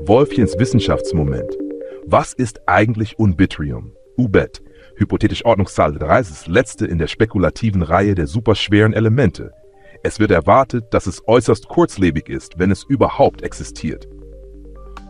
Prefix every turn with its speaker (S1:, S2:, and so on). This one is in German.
S1: Wolfchens Wissenschaftsmoment. Was ist eigentlich Unbitrium? UBET, hypothetisch Ordnungszahl 3, ist das letzte in der spekulativen Reihe der superschweren Elemente. Es wird erwartet, dass es äußerst kurzlebig ist, wenn es überhaupt existiert.